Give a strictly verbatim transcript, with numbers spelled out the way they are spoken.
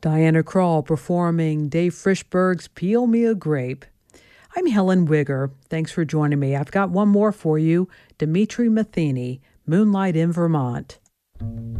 Diana Krall performing Dave Frischberg's Peel Me a Grape. I'm Helen Wigger. Thanks for joining me. I've got one more for you, Dimitri Matheny, Moonlight in Vermont.